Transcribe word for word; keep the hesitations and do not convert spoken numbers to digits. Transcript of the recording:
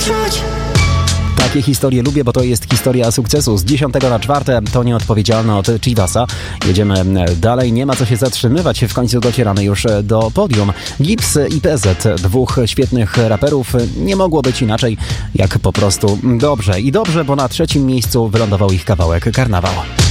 Takie historie lubię, bo to jest historia sukcesu. Z dziesiątego na czwarte to nieodpowiedzialne od Chivasa. Jedziemy dalej, nie ma co się zatrzymywać. W końcu docieramy już do podium. Gibbs i P Z, dwóch świetnych raperów. Nie mogło być inaczej, jak po prostu dobrze. I dobrze, bo na trzecim miejscu wylądował ich kawałek Karnawał.